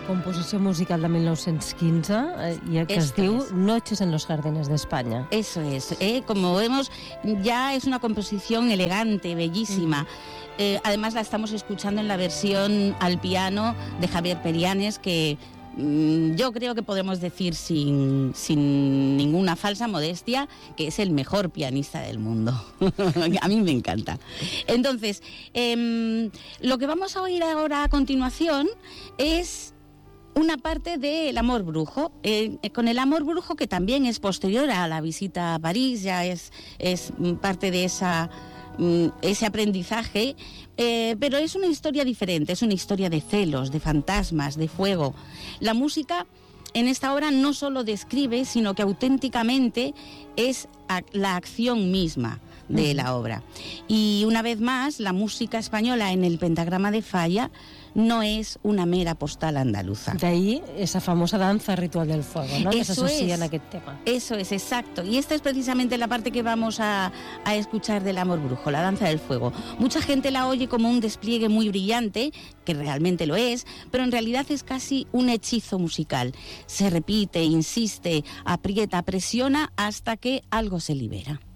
composició musical de 1915 que es diu Noches en los Jardines de España. Eso es, como vemos, ya es una composición elegante, bellísima. Además la estamos escuchando en la versión al piano de Javier Perianes, que yo creo que podemos decir sin ninguna falsa modestia que es el mejor pianista del mundo. A mí me encanta. Entonces, lo que vamos a oír ahora a continuación es una parte del Amor Brujo, con el Amor Brujo, que también es posterior a la visita a París, ya es parte de ese aprendizaje, pero es una historia diferente, es una historia de celos, de fantasmas, de fuego. La música en esta obra no solo describe, sino que auténticamente es la acción misma de la obra. Y una vez más, la música española en el pentagrama de Falla no es una mera postal andaluza. De ahí esa famosa danza ritual del fuego, ¿no? Que s'associa en aquest tema. Eso es, exacto. Y esta es precisamente la parte que vamos a escuchar del Amor Brujo, la danza del fuego. Mucha gente la oye como un despliegue muy brillante, que realmente lo es, pero en realidad es casi un hechizo musical. Se repite, insiste, aprieta, presiona hasta que algo se libera.